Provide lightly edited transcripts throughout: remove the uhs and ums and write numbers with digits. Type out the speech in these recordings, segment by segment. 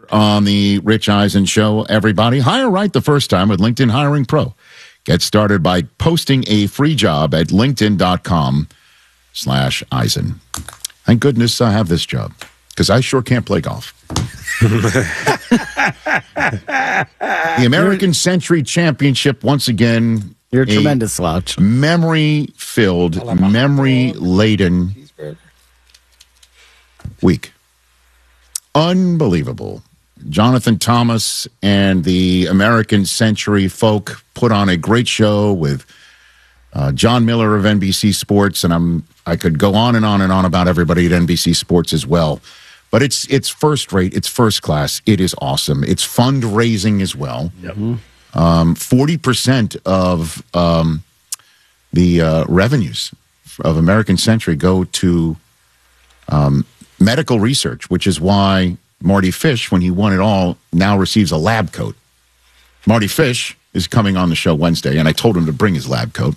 on the Rich Eisen Show, everybody. Hire right the first time with LinkedIn Hiring Pro. Get started by posting a free job at linkedin.com/Eisen. Thank goodness I have this job, because I sure can't play golf. The American Century Championship, once again. You're a tremendous slouch. Memory-filled, memory-laden week. Unbelievable. Jonathan Thomas and the American Century folk put on a great show with John Miller of NBC Sports, and I could go on and on and on about everybody at NBC Sports as well. But it's first rate, it's first class, it is awesome. It's fundraising as well. Yep. 40% of the revenues of American Century go to medical research, which is why Marty Fish, when he won it all, now receives a lab coat. Marty Fish is coming on the show Wednesday, and I told him to bring his lab coat.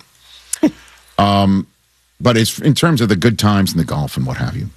But it's in terms of the good times and the golf and what have you.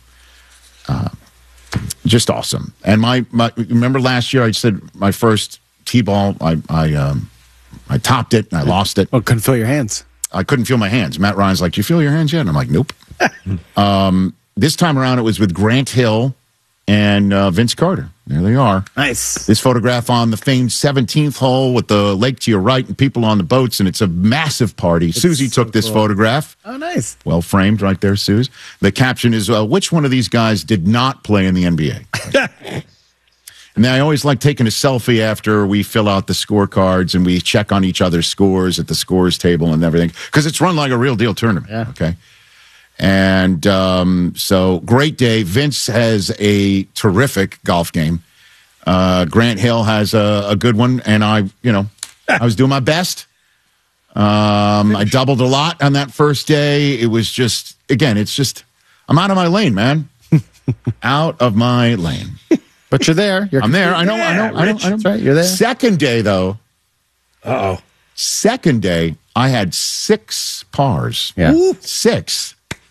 Just awesome. And my remember last year I said my first T-ball, I topped it and I lost it. Well, couldn't feel your hands. I couldn't feel my hands. Matt Ryan's like, "Do you feel your hands yet?" And I'm like, "Nope." This time around, it was with Grant Hill and Vince Carter. There they are. Nice. This photograph on the famed 17th hole with the lake to your right and people on the boats, and it's a massive party. Susie took this photograph. Oh, nice. Well framed right there, Suze. The caption is, which one of these guys did not play in the NBA? And then I always like taking a selfie after we fill out the scorecards and we check on each other's scores at the scores table and everything, because it's run like a real deal tournament. Yeah. Okay. And so great day. Vince has a terrific golf game. Grant Hill has a good one, and I was doing my best. I doubled a lot on that first day. It was just, again, I'm out of my lane, man. Out of my lane. But you're there. I'm there. I know. That's right. You're there. Second day, though. Uh-oh. Second day, I had 6 pars. Yeah. Woo. 6.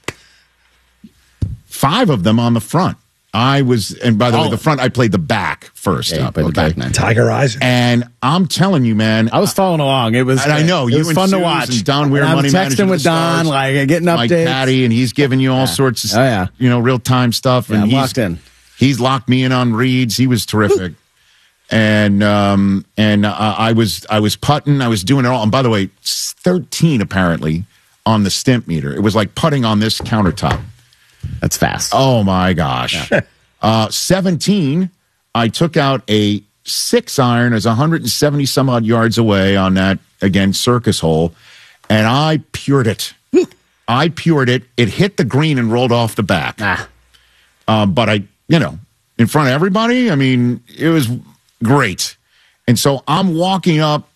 5 of them on the front. And by the way, the front, I played the back first. Yeah, up, the back nine. Tiger Eyes. And I'm telling you, man. I was following along. It was. And I know. It was fun to Suze watch. And Don Weir, I'm money texting with Don, Stars, getting Mike updates. Caddy, and he's giving you all sorts of, real-time stuff. Yeah, and I'm he's locked in. He's locked me in on reads. He was terrific. And I was putting. I was doing it all. And by the way, 13 apparently on the stimp meter. It was like putting on this countertop. That's fast. Oh my gosh. Yeah. 17. I took out a 6-iron as 170 some odd yards away on that again circus hole, and I pured it. It hit the green and rolled off the back. But I, in front of everybody, I mean, it was great. And so I'm walking up,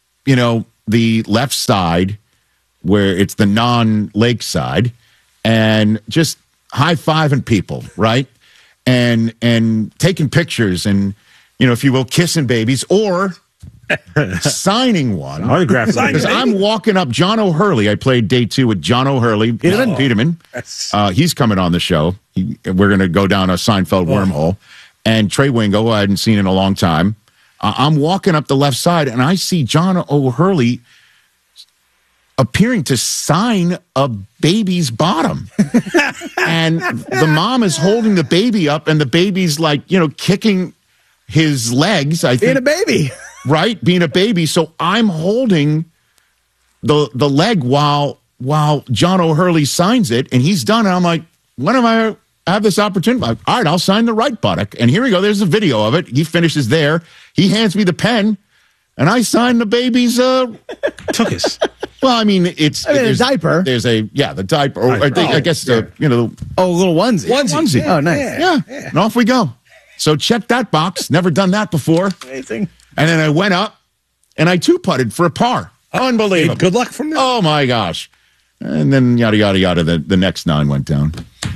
the left side where it's the non-lake side and just high-fiving people, right? And taking pictures and, if you will, kissing babies or signing one. Autograph. Because I'm walking up John O'Hurley. I played day 2 with John O'Hurley. Peterman. He's coming on the show. We're going to go down a Seinfeld wormhole. And Trey Wingo, I hadn't seen in a long time. I'm walking up the left side, and I see John O'Hurley appearing to sign a baby's bottom. And the mom is holding the baby up, and the baby's like, kicking his legs, I think. Being a baby. Right? Being a baby. So I'm holding the leg while John O'Hurley signs it, and he's done. And I'm like, when am I have this opportunity? All right, I'll sign the right buttock. And here we go. There's a video of it. He finishes there. He hands me the pen, and I sign the baby's Tuchus. Well, I mean, a diaper. There's the diaper. Or I guess a little onesie. Onesie. Oh, nice. Yeah. And off we go. So check that box. Never done that before. Amazing. And then I went up, and I 2-putted for a par. Unbelievable. Good luck from there. Oh, my gosh. And then yada, yada, yada, the next 9 went down.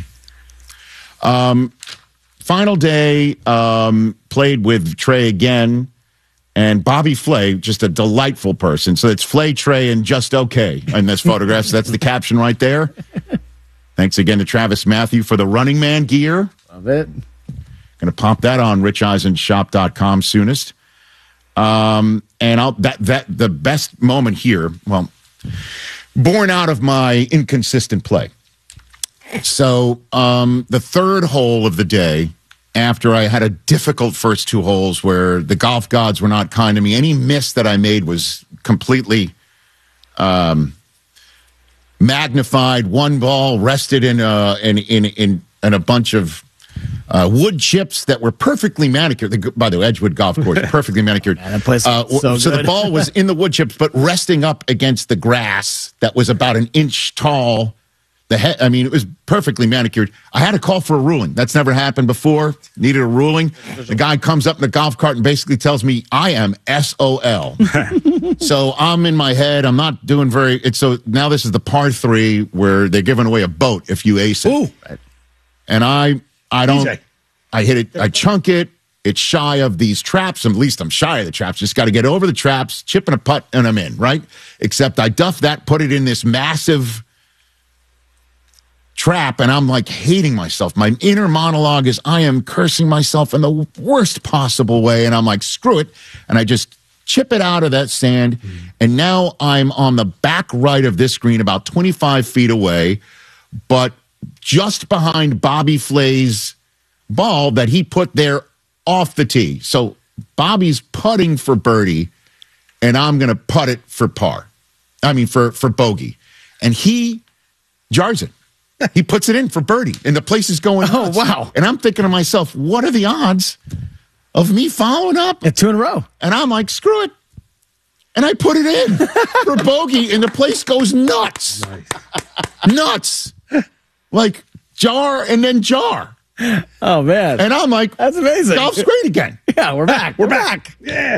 Final day, played with Trey again. And Bobby Flay, just a delightful person. So it's Flay, Trey, and just okay in this photograph. So that's the caption right there. Thanks again to Travis Matthew for the Running Man gear. Love it. Going Going to pop that on richeisenshop.com soonest. And the best moment here, well, born out of my inconsistent play. So the third hole of the day, after I had a difficult first two holes where the golf gods were not kind to me, any miss that I made was completely magnified. One ball rested in a bunch of wood chips that were perfectly manicured. By the way, Edgewood Golf Course, perfectly manicured. Man, that place is so the good. ball was in the wood chips, but resting up against the grass that was about an inch tall. It was perfectly manicured. I had to call for a ruling. That's never happened before. Needed a ruling. The guy comes up in the golf cart and basically tells me I am SOL. So I'm in my head. I'm not doing so now this is the par 3 where they're giving away a boat if you ace it. Ooh. And I don't. Easy. I hit it. I chunk it. It's shy of these traps. At least I'm shy of the traps. Just got to get over the traps, chip and a putt, and I'm in, right? Except I duff that, put it in this massive trap, and I'm like hating myself. My inner monologue is I am cursing myself in the worst possible way, and I'm like, screw it. And I just chip it out of that sand, and now I'm on the back right of this green, about 25 feet away, but just behind Bobby Flay's ball that he put there off the tee. So Bobby's putting for birdie, and I'm going to putt it for par. For bogey. And he jars it. He puts it in for birdie, and the place is going nuts. Oh, wow. And I'm thinking to myself, what are the odds of me following up? Yeah, 2 in a row. And I'm like, screw it. And I put it in for bogey, and the place goes nuts. Nice. Nuts. Like jar and then jar. Oh, man. And I'm like, That's amazing. golf's great again. Yeah, we're back. We're back. Yeah.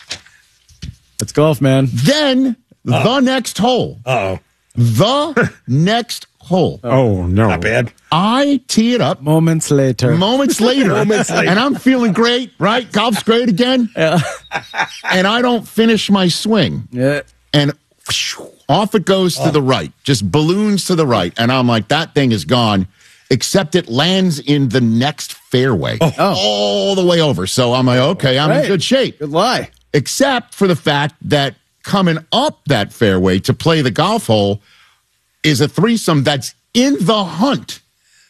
Let's golf, man. Then the next hole. Uh-oh. The next hole. Oh, no. Not bad. I tee it up. Moments later. Moments later. And I'm feeling great, right? Golf's great again. Yeah. And I don't finish my swing. Yeah. And off it goes to the right. Just balloons to the right. And I'm like, that thing is gone. Except it lands in the next fairway. All the way over. So I'm like, okay, I'm in good shape. Good lie. Except for the fact that coming up that fairway to play the golf hole is a threesome that's in the hunt.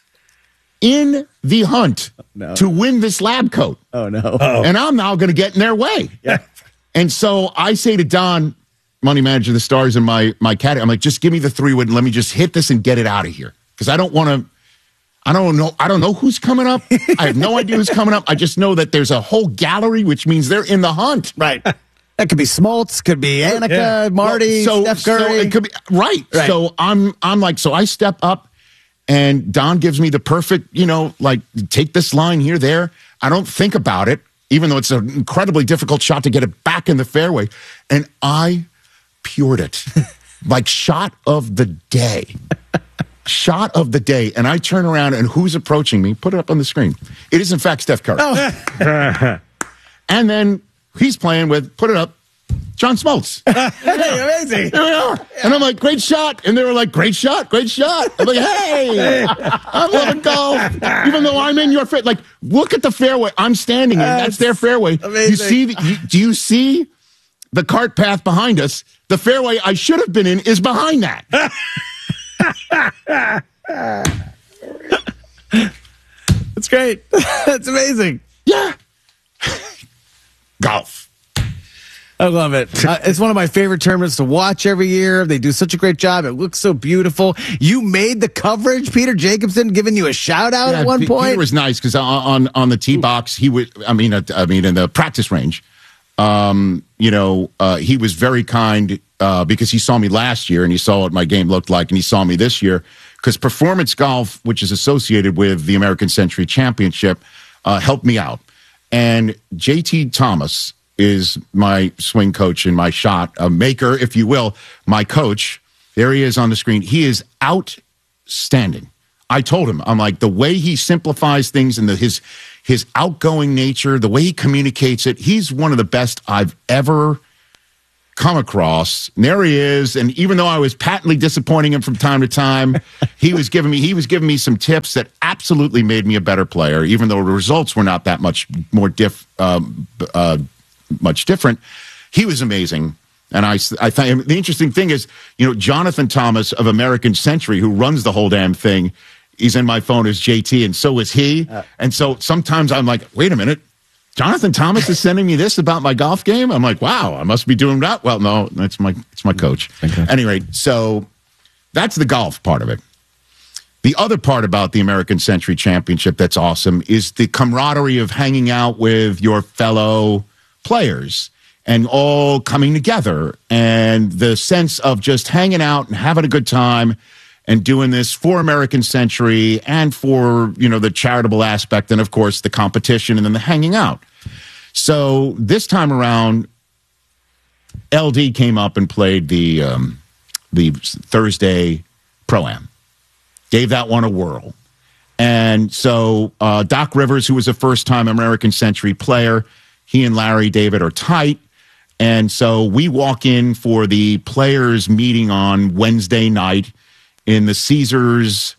In the hunt to win this lab coat. Oh, no. Uh-oh. And I'm now going to get in their way. Yeah. And so I say to Don, money manager of the Stars, and my caddy, I'm like, just give me the 3-wood and let me just hit this and get it out of here. Because I don't know who's coming up. I have no idea who's coming up. I just know that there's a whole gallery, which means they're in the hunt. Right. That could be Smoltz, could be Annika, Marty, Steph Curry. So it could be right. So I'm like, so I step up, and Don gives me the perfect, take this line here, there. I don't think about it, even though it's an incredibly difficult shot to get it back in the fairway. And I pured it. Like shot of the day. Shot of the day. And I turn around, and who's approaching me? Put it up on the screen. It is, in fact, Steph Curry. Oh. And then he's playing with, put it up, John Smoltz. Hey, amazing. Here we are. Yeah. And I'm like, great shot. And they were like, great shot, great shot. I'm like, hey, I'm loving golf. Even though I'm in your fit. Like, look at the fairway. I'm standing in. That's their fairway. Amazing. Do you see the cart path behind us? The fairway I should have been in is behind that. That's great. That's amazing. Yeah. Golf. I love it. It's one of my favorite tournaments to watch every year. They do such a great job. It looks so beautiful. You made the coverage. Peter Jacobson giving you a shout out at one point. Peter was nice because on the tee box, he would. In the practice range, he was very kind because he saw me last year and he saw what my game looked like, and he saw me this year because Performance Golf, which is associated with the American Century Championship, helped me out, and JT Thomas is my swing coach and my shot maker, if you will, my coach. There he is on the screen. He is outstanding. I told him, I'm like, the way he simplifies things and his outgoing nature, the way he communicates it, he's one of the best I've ever come across. And there he is. And even though I was patently disappointing him from time to time, he was giving me some tips that absolutely made me a better player, even though the results were not that much more much different. He was amazing. And I think the interesting thing is, Jonathan Thomas of American Century, who runs the whole damn thing, he's in my phone as JT, and so is he. And so sometimes I'm like, wait a minute, Jonathan Thomas is sending me this about my golf game? I'm like, wow, I must be doing that. Well, no, it's my coach. Okay. Anyway, so that's the golf part of it. The other part about the American Century Championship that's awesome is the camaraderie of hanging out with your fellow players and all coming together, and the sense of just hanging out and having a good time and doing this for American Century and for, the charitable aspect and, of course, the competition and then the hanging out. So this time around, LD came up and played the Thursday Pro-Am. Gave that one a whirl. And so Doc Rivers, who was a first-time American Century player, he and Larry David are tight. And so we walk in for the players' meeting on Wednesday night in the Caesars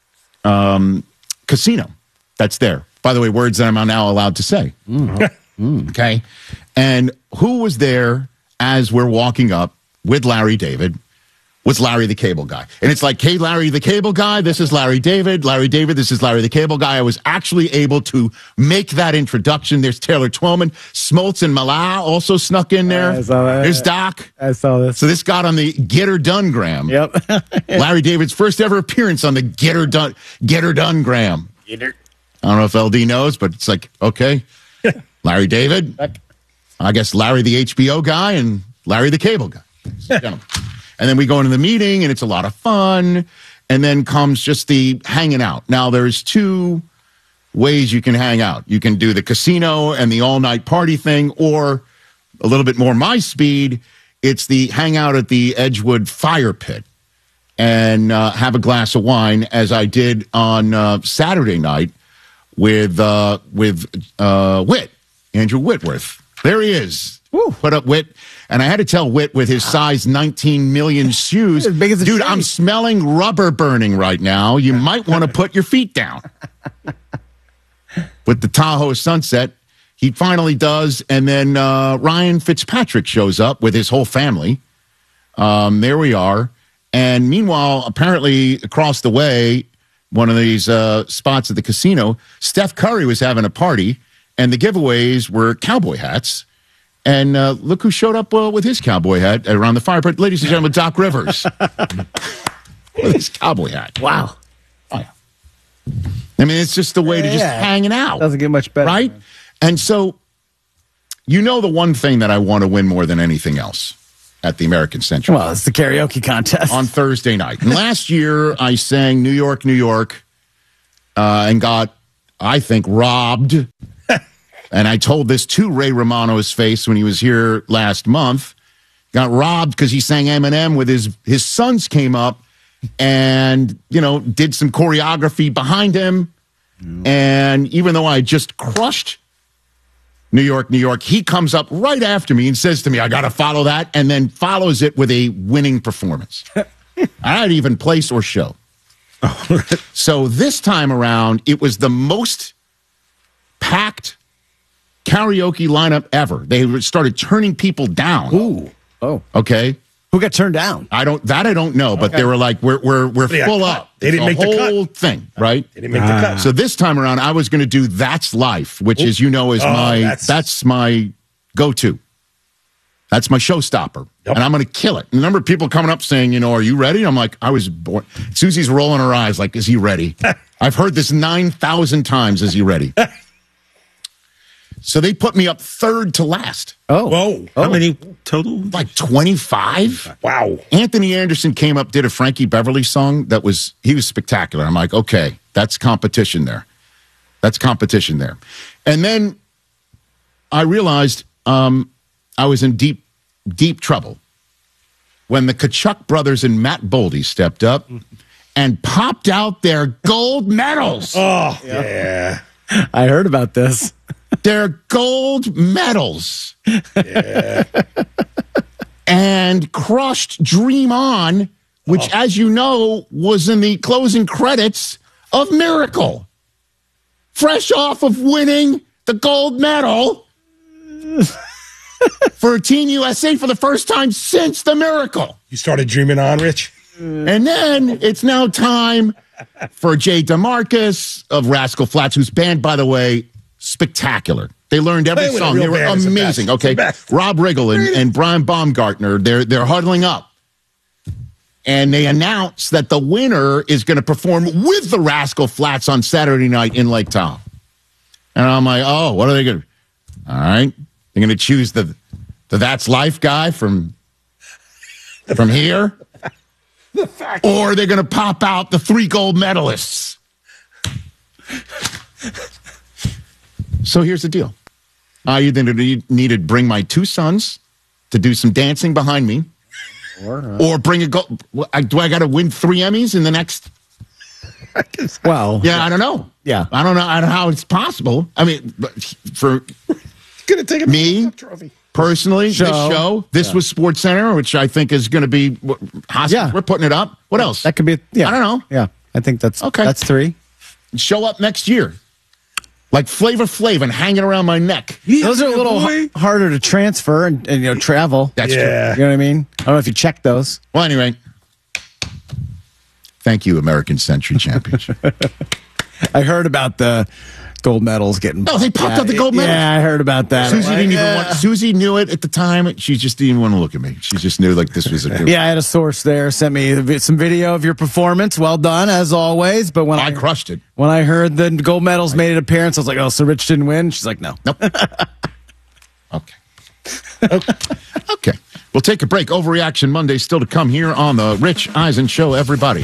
casino that's there. By the way, words that I'm now allowed to say. Okay. And who was there as we're walking up with Larry David? Was Larry the Cable Guy. And it's like, hey, Larry the Cable Guy, this is Larry David. Larry David, this is Larry the Cable Guy. I was actually able to make that introduction. There's Taylor Twellman. Smoltz and Malau also snuck in there. I saw that. There's Doc. I saw this. So this got on the Get Her Done Gram. Yep. Larry David's first ever appearance on the Get Her Done Gram. I don't know if LD knows, but it's like, okay, Larry David, I guess Larry the HBO guy, and Larry the Cable Guy. Gentlemen. And then we go into the meeting, and it's a lot of fun. And then comes just the hanging out. Now, there's two ways you can hang out. You can do the casino and the all-night party thing, or a little bit more my speed, it's the hangout at the Edgewood Fire Pit and have a glass of wine, as I did on Saturday night with Whit, Andrew Whitworth. There he is. Woo. Put up Whit. And I had to tell Whit with his size 19 million shoes, as big as dude, shade. I'm smelling rubber burning right now. You might want to put your feet down. With the Tahoe sunset, he finally does. And then Ryan Fitzpatrick shows up with his whole family. There we are. And meanwhile, apparently across the way, one of these spots at the casino, Steph Curry was having a party, and the giveaways were cowboy hats. And look who showed up with his cowboy hat around the fire pit. Ladies and gentlemen, Doc Rivers. With his cowboy hat. Wow. Oh, yeah. I mean, it's just the way to just hanging out. Doesn't get much better. Right? Man. And so, the one thing that I want to win more than anything else at the American Century. Well, it's the karaoke contest. On Thursday night. And last year, I sang New York, New York, and got, I think, robbed. And I told this to Ray Romano's face when he was here last month. Got robbed because he sang Eminem with his sons came up and, did some choreography behind him. And even though I just crushed New York, New York, he comes up right after me and says to me, I got to follow that, and then follows it with a winning performance. I'd even place or show. So this time around, it was the most packed karaoke lineup ever. They started turning people down. Ooh. Oh. Okay. Who got turned down? I don't know, but they were like, we're full up. They didn't make the cut. Whole thing, right? They didn't make the cut. So this time around, I was going to do That's Life, which is, that's my go-to. That's my showstopper. Yep. And I'm going to kill it. And a number of people coming up saying, are you ready? I'm like, I was born. Susie's rolling her eyes like, is he ready? I've heard this 9,000 times. Is he ready? So they put me up third to last. Oh. Whoa. How many total? Like 25. Wow. Anthony Anderson came up, did a Frankie Beverly song he was spectacular. I'm like, okay, that's competition there. And then I realized I was in deep, deep trouble when the Kachuk brothers and Matt Boldy stepped up and popped out their gold medals. Oh, yeah. I heard about this. They're gold medals. Yeah. And crushed Dream On, which, as you know, was in the closing credits of Miracle. fresh off of winning the gold medal for Team USA for the first time since the miracle. You started dreaming on, Rich? And then it's now time for Jay DeMarcus of Rascal Flatts, whose band, by the way, spectacular. They learned every song. They were amazing. Okay, Rob Riggle and Brian Baumgartner, they're huddling up. And they announced that the winner is going to perform with the Rascal Flatts on Saturday night in Lake Tahoe. And I'm like, oh, what are they going to? All right, they're going to choose the That's Life guy from here. Or they're going to pop out the 3 gold medalists. So here's the deal. I either need to bring my 2 sons to do some dancing behind me, or bring a gold. Do I got to win 3 Emmys in the next? Well, yeah, I don't know. Yeah, I don't know how it's possible. I mean, for going to take me trophy. Personally, this was Sports Center, which I think is going to be we're putting it up. What else? That could be. Yeah, I don't know. Yeah, I think that's okay. That's 3. Show up next year, like Flavor Flav and hanging around my neck. Those are a little harder to transfer and travel. That's true. You know what I mean? I don't know if you check those. Well, anyway, thank you, American Century Championship. I heard about the gold medals getting. Oh, they popped out the gold medals. Yeah, I heard about that. Susie didn't even want. Susie knew it at the time. She just didn't even want to look at me. She just knew like this was a good. Yeah, I had a source there sent me some video of your performance. Well done as always. But when I crushed it, when I heard the gold medals made an appearance, I was like, oh, so Rich didn't win. She's like, no. Nope. Okay. We'll take a break. Overreaction Monday still to come here on the Rich Eisen Show. Everybody.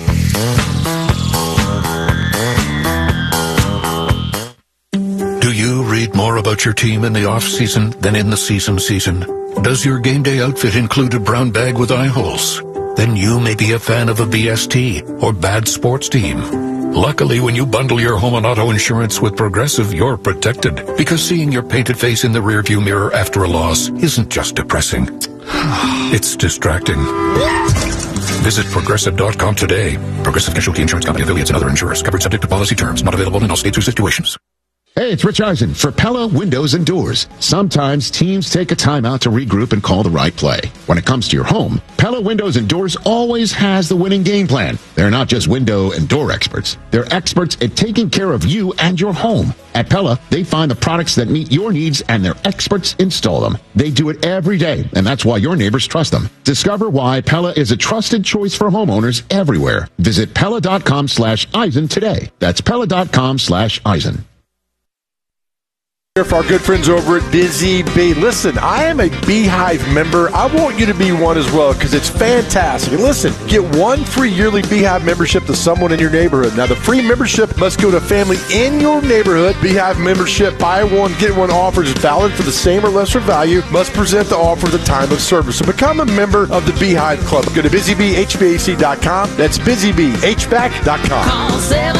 Do you read more about your team in the off-season than in the season? Does your game day outfit include a brown bag with eye holes? Then you may be a fan of a BST or bad sports team. Luckily, when you bundle your home and auto insurance with Progressive, you're protected, because seeing your painted face in the rearview mirror after a loss isn't just depressing. It's distracting. Visit Progressive.com today. Progressive Casualty Insurance Company, affiliates, and other insurers. Covered subject to policy terms. Not available in all states or situations. Hey, it's Rich Eisen for Pella Windows and Doors. Sometimes teams take a timeout to regroup and call the right play. When it comes to your home, Pella Windows and Doors always has the winning game plan. They're not just window and door experts. They're experts at taking care of you and your home. At Pella, they find the products that meet your needs and their experts install them. They do it every day, and that's why your neighbors trust them. Discover why Pella is a trusted choice for homeowners everywhere. Visit Pella.com/Eisen today. That's Pella.com/Eisen. For our good friends over at Busy Bee. Listen, I am a Beehive member. I want you to be one as well because it's fantastic. And listen, get 1 free yearly Beehive membership to someone in your neighborhood. Now, the free membership must go to a family in your neighborhood. Beehive membership, buy one, get one offer is valid for the same or lesser value. Must present the offer at the time of service. So become a member of the Beehive Club. Go to BusyBeeHVAC.com. That's BusyBeeHVAC.com. Call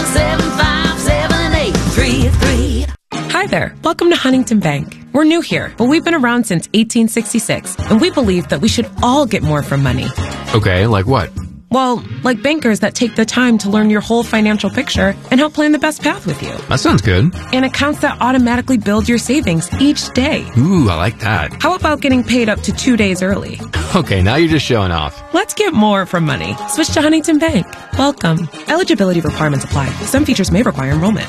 775-7833. Hi there. Welcome to Huntington Bank. We're new here, but we've been around since 1866, and we believe that we should all get more from money. Okay, like what? Well, like bankers that take the time to learn your whole financial picture and help plan the best path with you. That sounds good. And accounts that automatically build your savings each day. Ooh, I like that. How about getting paid up to 2 days early? Okay, now you're just showing off. Let's get more from money. Switch to Huntington Bank. Welcome. Eligibility requirements apply. Some features may require enrollment.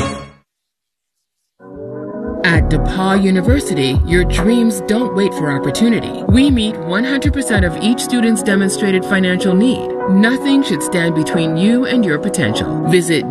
At DePaul University, your dreams don't wait for opportunity. We meet 100% of each student's demonstrated financial need. Nothing should stand between you and your potential. Visit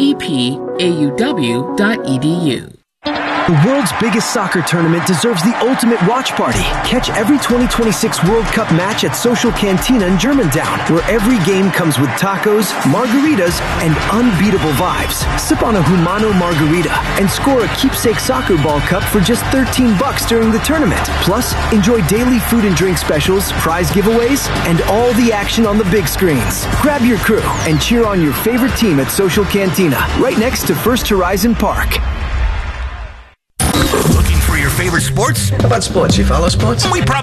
depauw.edu. The world's biggest soccer tournament deserves the ultimate watch party. Catch every 2026 World Cup match at Social Cantina in Germantown, where every game comes with tacos, margaritas, and unbeatable vibes. Sip on a Humano margarita and score a keepsake soccer ball cup for just $13 during the tournament. Plus, enjoy daily food and drink specials, prize giveaways, and all the action on the big screens. Grab your crew and cheer on your favorite team at Social Cantina, right next to First Horizon Park. Looking for your favorite sports? How about sports? You follow sports? We probably